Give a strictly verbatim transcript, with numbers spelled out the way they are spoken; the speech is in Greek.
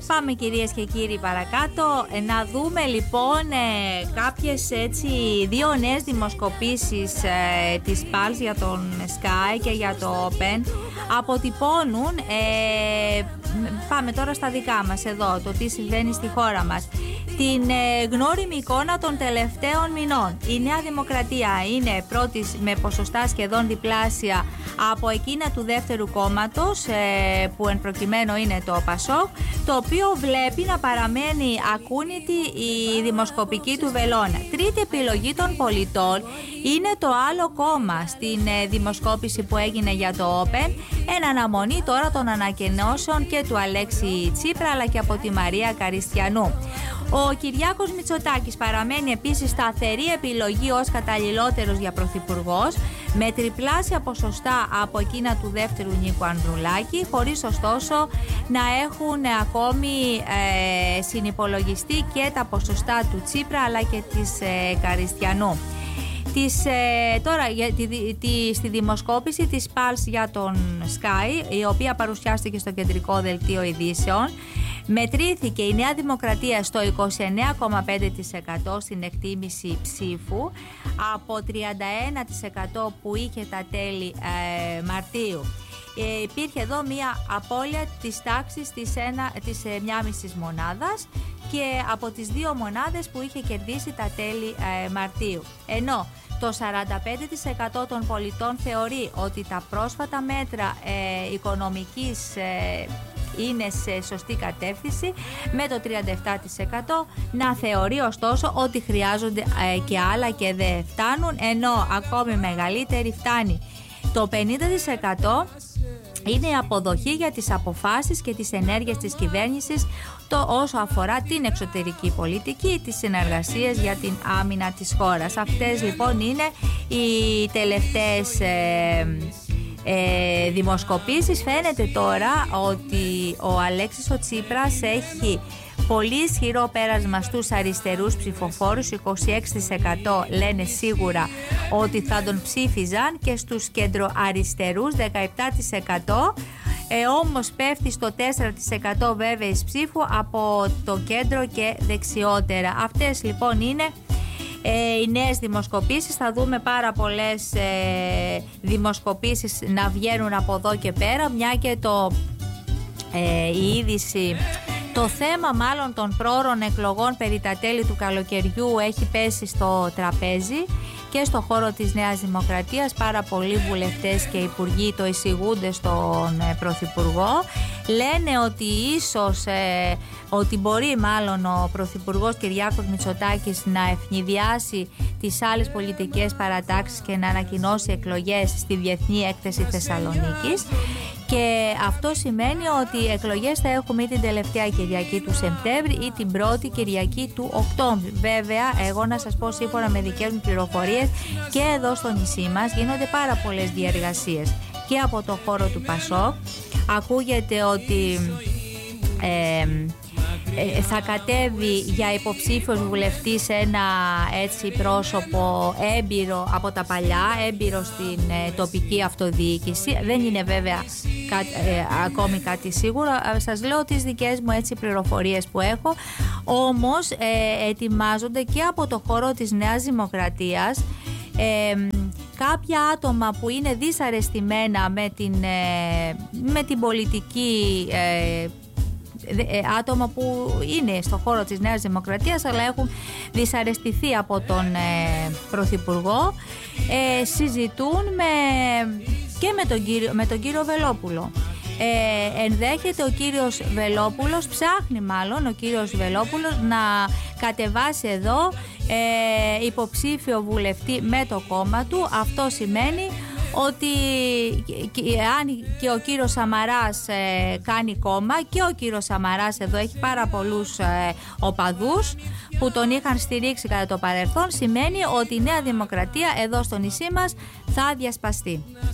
Πάμε κυρίες και κύριοι παρακάτω, να δούμε λοιπόν ε, κάποιες έτσι δύο νέες δημοσκοπήσεις ε, της Pulse για τον Sky και για το Open. Αποτυπώνουν, ε, πάμε τώρα στα δικά μας εδώ, το τι συμβαίνει στη χώρα μας, την ε, γνώριμη εικόνα των τελευταίων μηνών. Η Νέα Δημοκρατία είναι πρώτη με ποσοστά σχεδόν διπλάσια από εκείνα του δεύτερου κόμματος, ε, που εν προκειμένου είναι το Πασόκ, το οποίο βλέπει να παραμένει ακούνητη η δημοσκοπική του βελόνα. Τρίτη επιλογή των πολιτών είναι το άλλο κόμμα στην ε, δημοσκόπηση που έγινε για το Open, εν αναμονή τώρα των ανακοινώσεων και του Αλέξη Τσίπρα αλλά και από τη Μαρία Καριστιανού. Ο Κυριάκος Μητσοτάκης παραμένει επίσης σταθερή επιλογή ως καταλληλότερος για πρωθυπουργός, με τριπλάσια ποσοστά από εκείνα του δεύτερου Νίκου Ανδρουλάκη, χωρίς ωστόσο να έχουν ακόμη ε, συνυπολογιστεί και τα ποσοστά του Τσίπρα αλλά και της ε, Καριστιανού. Της, ε, τώρα για τη, τη, στη δημοσκόπηση της Pulse για τον Sky, η οποία παρουσιάστηκε στο κεντρικό δελτίο ειδήσεων, μετρήθηκε η Νέα Δημοκρατία στο είκοσι εννέα κόμμα πέντε τοις εκατό στην εκτίμηση ψήφου από τριάντα ένα τοις εκατό που είχε τα τέλη ε, Μαρτίου. Ε, υπήρχε εδώ μία απώλεια της τάξης της, ένα, της ε, μία μισής μονάδας και από τις δύο μονάδες που είχε κερδίσει τα τέλη ε, Μαρτίου. Ενώ το σαράντα πέντε τοις εκατό των πολιτών θεωρεί ότι τα πρόσφατα μέτρα ε, οικονομικής ε, είναι σε σωστή κατεύθυνση, με το τριάντα επτά τοις εκατό να θεωρεί ωστόσο ότι χρειάζονται ε, και άλλα και δεν φτάνουν, ενώ ακόμη μεγαλύτερη φτάνει. Το πενήντα τοις εκατό είναι η αποδοχή για τις αποφάσεις και τις ενέργειες της κυβέρνησης το όσο αφορά την εξωτερική πολιτική, τις συνεργασίες για την άμυνα της χώρας. Αυτές λοιπόν είναι οι τελευταίες ε, ε, δημοσκοπήσεις. Φαίνεται τώρα ότι ο Αλέξης ο Τσίπρας έχει πολύ ισχυρό πέρασμα στους αριστερούς ψηφοφόρους, είκοσι έξι τοις εκατό λένε σίγουρα ότι θα τον ψήφιζαν, και στους κεντροαριστερούς δεκαεπτά τοις εκατό, ε, όμως πέφτει στο τέσσερα τοις εκατό βέβαιης ψήφου από το κέντρο και δεξιότερα. Αυτές λοιπόν είναι ε, οι νέες δημοσκοπήσεις. Θα δούμε πάρα πολλές ε, δημοσκοπήσεις να βγαίνουν από εδώ και πέρα, μια και το, ε, η είδηση... Το θέμα μάλλον των πρόωρων εκλογών περί τα τέλη του καλοκαιριού έχει πέσει στο τραπέζι και στο χώρο της Νέας Δημοκρατίας. Πάρα πολλοί βουλευτές και υπουργοί το εισηγούνται στον ε, Πρωθυπουργό. Λένε ότι ίσως, ε, ότι μπορεί μάλλον ο Πρωθυπουργός Κυριάκος Μητσοτάκης να ευνηδιάσει τις άλλες πολιτικές παρατάξεις και να ανακοινώσει εκλογές στη Διεθνή Έκθεση Θεσσαλονίκης. Και αυτό σημαίνει ότι οι εκλογές θα έχουμε ή την τελευταία Κυριακή του Σεπτέμβρη ή την πρώτη Κυριακή του Οκτώβρη. Βέβαια, εγώ να σας πω σύμφωνα με δικές μου πληροφορίες, και εδώ στο νησί μας γίνονται πάρα πολλές διεργασίες και από το χώρο του Πασόκ. Ακούγεται ότι ε, ε, θα κατέβει για υποψήφιος βουλευτής ένα έτσι πρόσωπο έμπειρο από τα παλιά, έμπειρο στην ε, τοπική αυτοδιοίκηση. Δεν είναι βέβαια κα, ε, ακόμη κάτι σίγουρο. Σας λέω τις δικές μου έτσι πληροφορίες που έχω. Όμως ε, ετοιμάζονται και από το χώρο της Νέας Δημοκρατίας ε, κάποια άτομα που είναι δυσαρεστημένα με την, ε, με την πολιτική, ε, άτομα που είναι στο χώρο της Νέας Δημοκρατίας αλλά έχουν δυσαρεστηθεί από τον ε, Πρωθυπουργό, ε, συζητούν με, και με τον κύριο, με τον κύριο Βελόπουλο. Ε, ενδέχεται ο κύριος Βελόπουλος, ψάχνει μάλλον ο κύριος Βελόπουλος να κατεβάσει εδώ ε, υποψήφιο βουλευτή με το κόμμα του. Αυτό σημαίνει ότι αν και ο κύριος Σαμαράς ε, κάνει κόμμα, και ο κύριος Σαμαράς εδώ έχει πάρα πολλούς ε, οπαδούς που τον είχαν στηρίξει κατά το παρελθόν, σημαίνει ότι η Νέα Δημοκρατία εδώ στο νησί μας θα διασπαστεί.